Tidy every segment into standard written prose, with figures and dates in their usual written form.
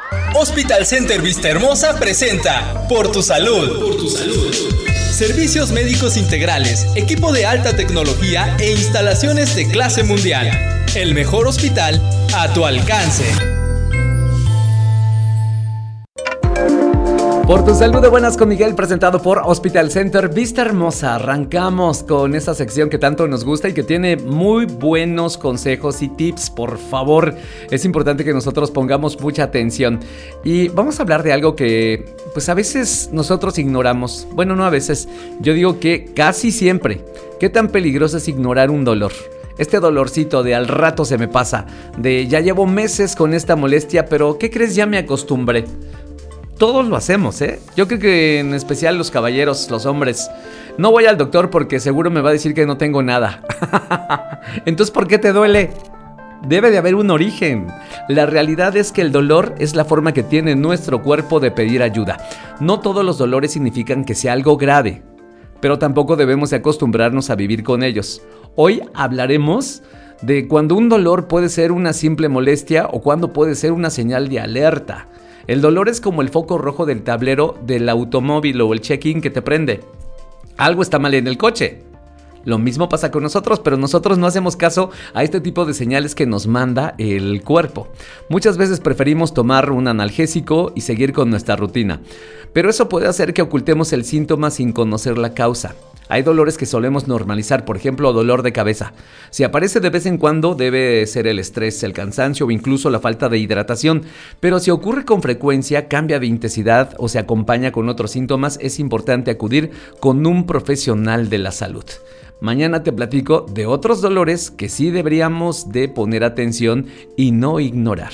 Hospital Center Vista Hermosa presenta Por tu Salud. Por tu Salud. Servicios médicos integrales, equipo de alta tecnología e instalaciones de clase mundial. El mejor hospital a tu alcance. Por tu salud de buenas con Miguel, presentado por Hospital Center Vista Hermosa. Arrancamos con esta sección que tanto nos gusta y que tiene muy buenos consejos y tips. Por favor, es importante que nosotros pongamos mucha atención. Y vamos a hablar de algo que pues a veces nosotros ignoramos. Bueno, no a veces, yo digo que casi siempre. ¿Qué tan peligroso es ignorar un dolor? Este dolorcito de al rato se me pasa, de ya llevo meses con esta molestia, pero ¿qué crees? Ya me acostumbré. Todos lo hacemos, ¿eh? Yo creo que en especial los caballeros, los hombres. No voy al doctor porque seguro me va a decir que no tengo nada. Entonces, ¿por qué te duele? Debe de haber un origen. La realidad es que el dolor es la forma que tiene nuestro cuerpo de pedir ayuda. No todos los dolores significan que sea algo grave, pero tampoco debemos de acostumbrarnos a vivir con ellos. Hoy hablaremos de cuando un dolor puede ser una simple molestia o cuando puede ser una señal de alerta. El dolor es como el foco rojo del tablero del automóvil o el check-in que te prende. Algo está mal en el coche. Lo mismo pasa con nosotros, pero nosotros no hacemos caso a este tipo de señales que nos manda el cuerpo. Muchas veces preferimos tomar un analgésico y seguir con nuestra rutina. Pero eso puede hacer que ocultemos el síntoma sin conocer la causa. Hay dolores que solemos normalizar, por ejemplo, dolor de cabeza. Si aparece de vez en cuando, debe ser el estrés, el cansancio o incluso la falta de hidratación. Pero si ocurre con frecuencia, cambia de intensidad o se acompaña con otros síntomas, es importante acudir con un profesional de la salud. Mañana te platico de otros dolores que sí deberíamos de poner atención y no ignorar.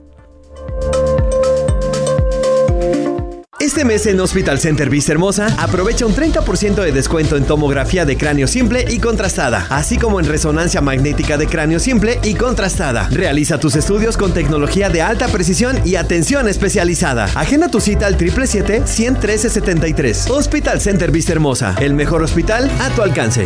Este mes en Hospital Center Vista Hermosa, aprovecha un 30% de descuento en tomografía de cráneo simple y contrastada, así como en resonancia magnética de cráneo simple y contrastada. Realiza tus estudios con tecnología de alta precisión y atención especializada. Agenda tu cita al 777-113-73. Hospital Center Vista Hermosa, el mejor hospital a tu alcance.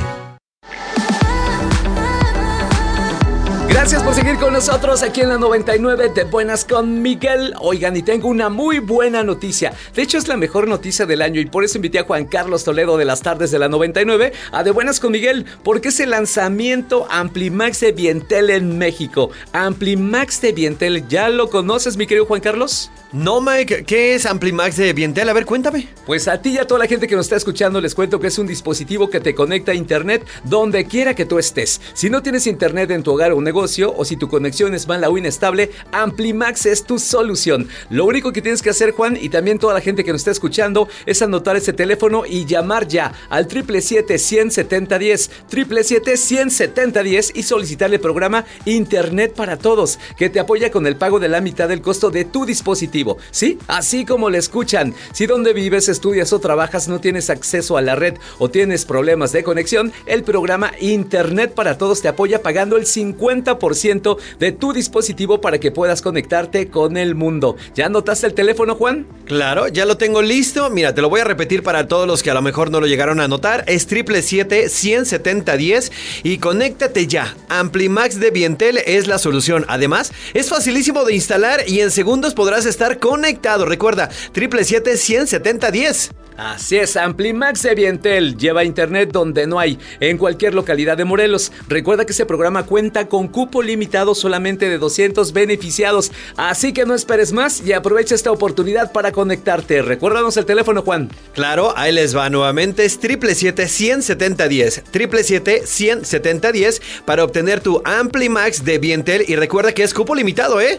Gracias por seguir con nosotros aquí en la 99 de Buenas con Miguel. Oigan, y tengo una muy buena noticia. De hecho, es la mejor noticia del año y por eso invité a Juan Carlos Toledo de las tardes de la 99 a De Buenas con Miguel, porque es el lanzamiento Amplimax de Bientel en México. Amplimax de Bientel, ¿ya lo conoces, mi querido Juan Carlos? No, Mike, ¿qué es Amplimax de Bientel? A ver, cuéntame. Pues a ti y a toda la gente que nos está escuchando les cuento que es un dispositivo que te conecta a internet donde quiera que tú estés. Si no tienes internet en tu hogar o un negocio, o si tu conexión es mala o inestable, Amplimax es tu solución. Lo único que tienes que hacer, Juan, y también toda la gente que nos está escuchando, es anotar ese teléfono y llamar ya al 777-170-10, 777-170-10 y solicitarle el programa Internet para Todos, que te apoya con el pago de la mitad del costo de tu dispositivo. ¿Sí? Así como le escuchan. Si donde vives, estudias o trabajas no tienes acceso a la red o tienes problemas de conexión, el programa Internet para Todos te apoya pagando el 50% de tu dispositivo para que puedas conectarte con el mundo. ¿Ya anotaste el teléfono, Juan? Claro, ya lo tengo listo. Mira, te lo voy a repetir para todos los que a lo mejor no lo llegaron a anotar. Es 777-170-10 y conéctate ya. Amplimax de Bientel es la solución. Además, es facilísimo de instalar y en segundos podrás estar conectado. Recuerda, 777-170-10. Así es, Amplimax de Bientel lleva internet donde no hay, en cualquier localidad de Morelos. Recuerda que ese programa cuenta con cupo limitado solamente de 200 beneficiados, así que no esperes más y aprovecha esta oportunidad para conectarte. Recuérdanos el teléfono, Juan. Claro, ahí les va nuevamente, es 777-170-10, 777-170-10 para obtener tu Amplimax de Bientel y recuerda que es cupo limitado, ¿eh?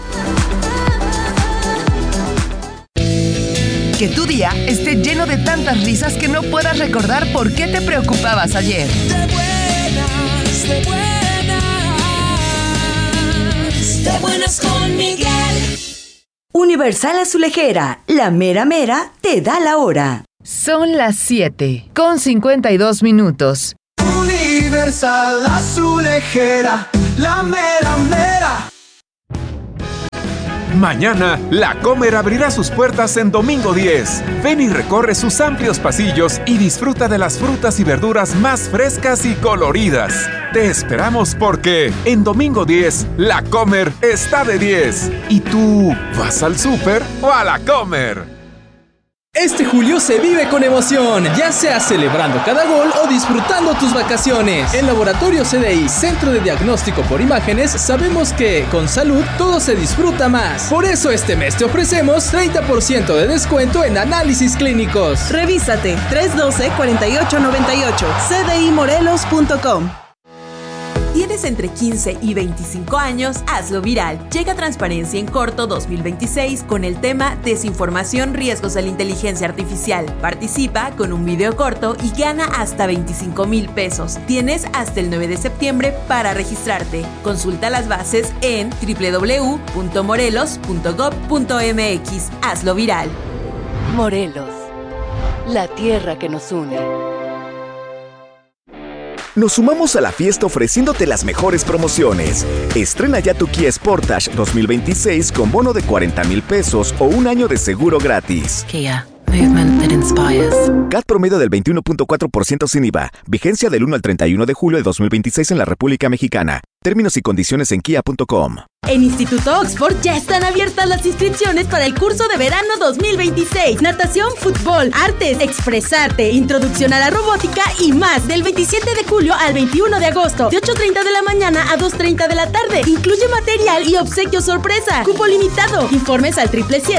Que tu día esté lleno de tantas risas que no puedas recordar por qué te preocupabas ayer. De buenas con Miguel. Universal Azulejera, la mera mera te da la hora. Son las 7:52. Universal Azulejera, la mera mera. Mañana, La Comer abrirá sus puertas en Domingo 10. Ven y recorre sus amplios pasillos y disfruta de las frutas y verduras más frescas y coloridas. Te esperamos porque en Domingo 10, La Comer está de 10. ¿Y tú vas al súper o a La Comer? Este julio se vive con emoción, ya sea celebrando cada gol o disfrutando tus vacaciones. En Laboratorio CDI, Centro de Diagnóstico por Imágenes, sabemos que con salud todo se disfruta más. Por eso este mes te ofrecemos 30% de descuento en análisis clínicos. Revísate, 312-4898, cdimorelos.com. ¿Tienes entre 15 y 25 años? Hazlo viral. Llega Transparencia en Corto 2026 con el tema Desinformación, riesgos de la inteligencia artificial. Participa con un video corto y gana hasta 25,000 pesos. Tienes hasta el 9 de septiembre para registrarte. Consulta las bases en www.morelos.gov.mx. Hazlo viral. Morelos, la tierra que nos une. Nos sumamos a la fiesta ofreciéndote las mejores promociones. Estrena ya tu Kia Sportage 2026 con bono de 40,000 pesos o un año de seguro gratis. Kia, movement that inspires. CAT promedio del 21.4% sin IVA. Vigencia del 1 al 31 de julio de 2026 en la República Mexicana. Términos y condiciones en kia.com. En Instituto Oxford ya están abiertas las inscripciones para el curso de verano 2026. Natación, fútbol, artes, expresarte, introducción a la robótica y más. Del 27 de julio al 21 de agosto, de 8:30 de la mañana a 2:30 de la tarde. Incluye material y obsequio sorpresa. Cupo limitado. Informes al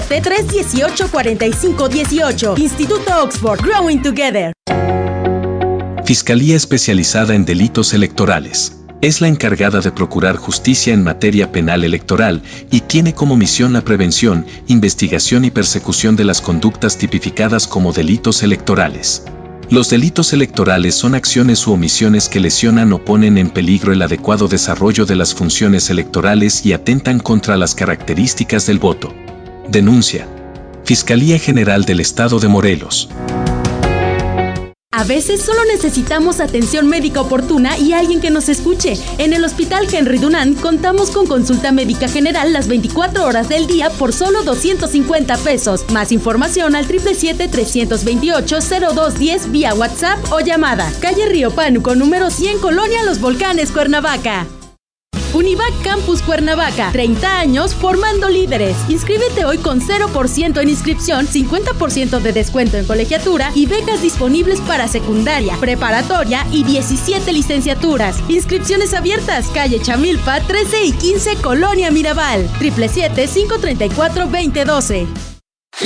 777-318-4518. Instituto Oxford, Growing Together. Fiscalía especializada en delitos electorales. Es la encargada de procurar justicia en materia penal electoral y tiene como misión la prevención, investigación y persecución de las conductas tipificadas como delitos electorales. Los delitos electorales son acciones u omisiones que lesionan o ponen en peligro el adecuado desarrollo de las funciones electorales y atentan contra las características del voto. Denuncia. Fiscalía General del Estado de Morelos. A veces solo necesitamos atención médica oportuna y alguien que nos escuche. En el Hospital Henry Dunant contamos con consulta médica general las 24 horas del día por solo 250 pesos. Más información al 777-328-0210 vía WhatsApp o llamada. Calle Río Pánuco, número 100, Colonia Los Volcanes, Cuernavaca. Univac Campus Cuernavaca, 30 años formando líderes. Inscríbete hoy con 0% en inscripción, 50% de descuento en colegiatura y becas disponibles para secundaria, preparatoria y 17 licenciaturas. Inscripciones abiertas, calle Chamilpa, 13 y 15, Colonia Mirabal, 777-534-2012.